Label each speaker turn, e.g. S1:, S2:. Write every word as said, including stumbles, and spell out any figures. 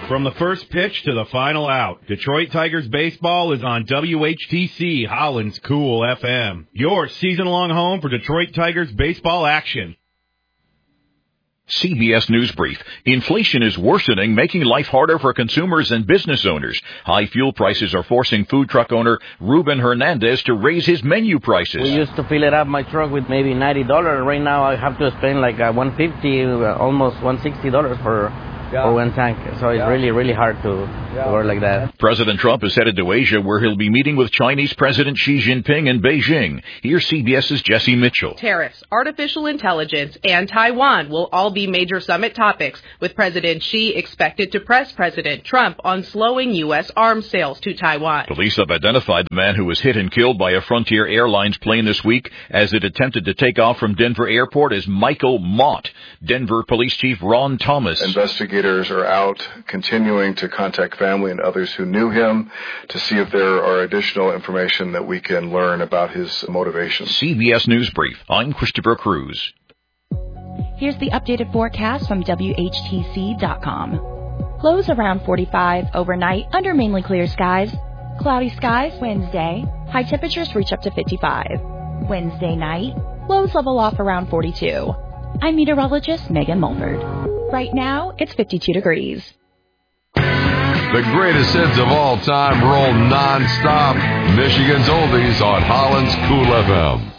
S1: From the first pitch to the final out, Detroit Tigers baseball is on W H T C, Holland's Cool F M. Your season-long home for Detroit Tigers baseball action.
S2: C B S News Brief. Inflation is worsening, making life harder for consumers and business owners. High fuel prices are forcing food truck owner Ruben Hernandez to raise his menu prices.
S3: We used to fill it up my truck with maybe ninety dollars. Right now I have to spend like uh, one hundred fifty dollars, almost one hundred sixty dollars for Yeah. for one tank. So it's yeah. really, really hard to, yeah. to work like that.
S2: President Trump is headed to Asia, where he'll be meeting with Chinese President Xi Jinping in Beijing. Here's CBS's Jesse Mitchell.
S4: Tariffs, artificial intelligence, and Taiwan will all be major summit topics, with President Xi expected to press President Trump on slowing U S arms sales to Taiwan.
S2: Police have identified the man who was hit and killed by a Frontier Airlines plane this week as it attempted to take off from Denver Airport as Michael Mott. Denver Police Chief Ron Thomas.
S5: Investigators are out continuing to contact family and others who knew him to see if there are additional information that we can learn about his motivations.
S2: C B S News Brief. I'm Christopher Cruz.
S6: Here's the updated forecast from W H T C dot com. Lows around forty-five overnight under mainly clear skies. Cloudy skies Wednesday. High temperatures reach up to fifty-five. Wednesday night, lows level off around forty-two. I'm meteorologist Megan Mulford. Right now, it's fifty-two degrees.
S7: The greatest hits of all time roll non-stop. Michigan's Oldies on Holland's Cool F M.